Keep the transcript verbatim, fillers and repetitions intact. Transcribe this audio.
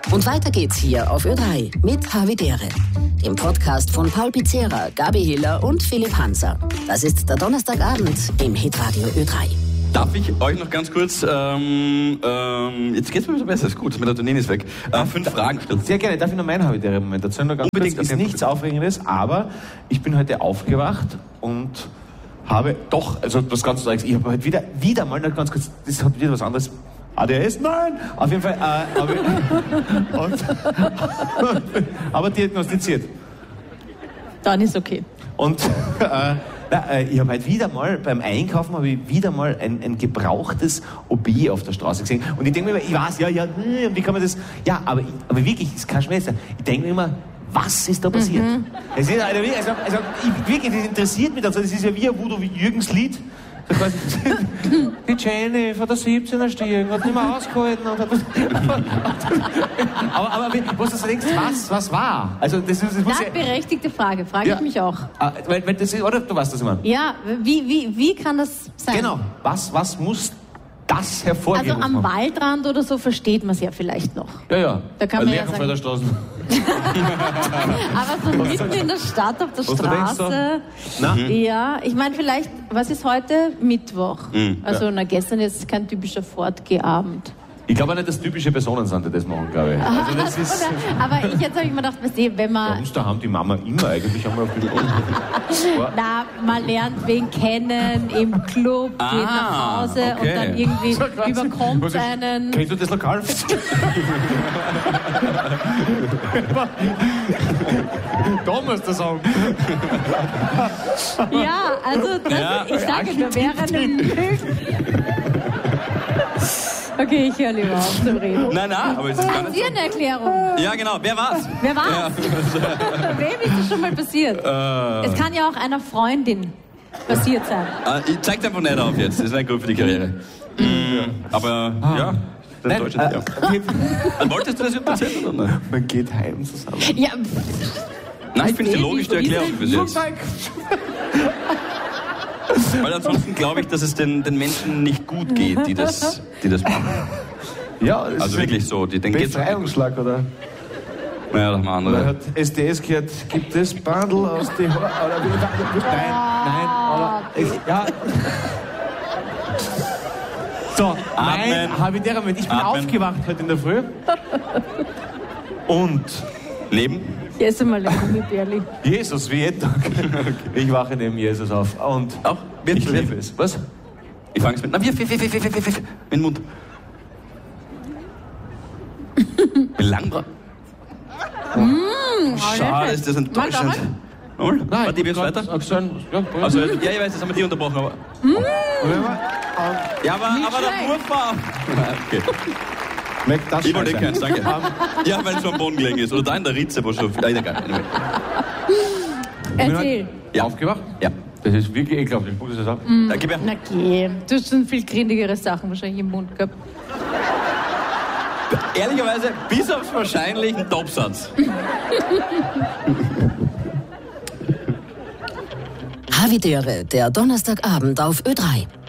Und weiter geht's hier auf Ö drei mit Havidere, dem Podcast von Paul Pizzera, Gabi Hiller und Philipp Hanser. Das ist der Donnerstagabend im Hitradio Ö drei. Darf ich euch noch ganz kurz, ähm, ähm, jetzt geht's mir wieder besser, ist gut, mit der Tournee ist weg, äh, fünf da, Fragen stellen. Sehr gerne, darf ich noch meinen Havidere-Moment erzählen? Noch ganz Unbedingt. kurz. Ist nichts Aufregendes, aber ich bin heute aufgewacht und habe doch, also das Ganze sage ich, ich habe heute wieder, wieder mal, noch ganz kurz, das hat wieder was anderes, A D S? Nein! Auf jeden Fall, äh, aber, und, aber diagnostiziert. Dann ist okay. Und äh, na, äh, ich habe halt wieder mal, beim Einkaufen habe ich wieder mal ein, ein gebrauchtes O B auf der Straße gesehen. Und ich denke mir immer, ich weiß, ja, ja, wie kann man das, ja, aber, aber wirklich, das ist kein Schmerz. Ich denke mir immer, was ist da passiert? Mhm. Es ist, also, also, also, ich, wirklich, das interessiert mich, also, das ist ja wie ein Voodoo, wie Jürgens Lied. So quasi, die Jenny von der siebzehner Stiegen hat nicht mehr ausgehalten. Und hat, aber, aber was du denkst, was, was war? Also, das, das muss Na, ja, berechtigte Frage, frage ja, ich mich auch. Weil, weil das ist, oder du weißt das immer. Ja, wie, wie, wie kann das sein? Genau, was, was muss das hervorgehen? Also am Waldrand oder so versteht man es ja vielleicht noch. Ja, ja. Da kann man ja sagen, der Straßen. aber so mitten in der Stadt auf der Was Straße. Na? Ja, ich meine vielleicht, was ist heute? Mittwoch. Mhm. Also Ja. na, gestern ist kein typischer Fortgehabend. Ich glaube auch nicht, dass typische Personen sind, die das machen, glaube ich. Also das ist... Aber ich, jetzt habe ich mir gedacht, weißt du, wenn Bei man... uns da haben die Mama immer eigentlich einmal auf die Na, man lernt wen kennen im Club, Ah, geht nach Hause okay. und dann irgendwie So quasi. überkommt Was ist- einen... Kennst du das Lokal? Da musst du sagen. Ja, also das, Ja, ich sage, wir wären... Okay, ich höre lieber auf zu reden. Nein, nein, aber es ist gar Haben nicht Sie so. eine Erklärung? Ja, genau, wer war's? Wer war's? Wem ist das schon mal passiert? Äh, Es kann ja auch einer Freundin passiert sein. äh, ich zeig's einfach nicht auf jetzt, das ist nicht gut für die Karriere. Mm, aber, ja, das Nein, Deutsche, ja. äh, Wolltest du das überhaupt erzählen, oder nicht? man geht heim zusammen. Ja, Nein, ich finde die logischste Erklärung bis jetzt. Weil ansonsten glaube ich, dass es den, den Menschen nicht gut geht, die das, die das machen. Ja, das Also ist wirklich so, die denken geht's Befreiungsschlag, oder? Naja, das machen Man andere. hat S D S gehört, gibt es Bandel aus die Haare? Oder wie- Nein, nein, aber es, ja. So, mein Atmen. Havidere Moment. Ich bin Atmen. aufgewacht heute in der Früh. Und Leben? ich esse mal ein Gummibärli. Jesus, wie jeden Tag. Ich wache neben Jesus auf. Und Auch? Wird, ich wird. liebe es. Was? Ich fange es mit. Na, wir, wir, wir, wir, wir, wir, wir, in den Mund. Wie lang bra- Schade, ist das enttäuschend. Nein, Warte, wie weiter? Ja, Also, ja, ich weiß, das haben wir die unterbrochen, aber. Ja, aber, Nicht aber der schlecht. Wurf war. Okay. schmeckt das Ich wollte scheiße. keins, danke. Ja, weil es schon am Boden gelegen ist. Oder da in der Ritze, wo schon. Nein, egal. Anyway. Erzähl. Ja. Aufgewacht? Ja. Das ist wirklich ekelhaft. Ich muss das sagen. Da gib her. Na geh, du hast schon viel grindigere Sachen wahrscheinlich im Mund gehabt. Ehrlicherweise, bis aufs wahrscheinlich ein Topsatz. Havidere, der Donnerstagabend auf Ö drei.